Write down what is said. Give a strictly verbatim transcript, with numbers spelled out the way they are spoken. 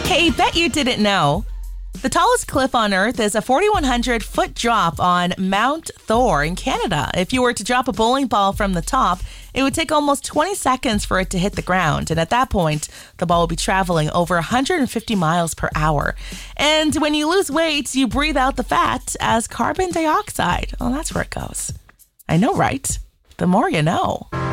Hey, bet you didn't know. The tallest cliff on Earth is a four thousand one hundred foot drop on Mount Thor in Canada. If you were to drop a bowling ball from the top, it would take almost twenty seconds for it to hit the ground. And at that point, the ball would be traveling over one hundred fifty miles per hour. And when you lose weight, you breathe out the fat as carbon dioxide. Well, that's where it goes. I know, right? The more you know.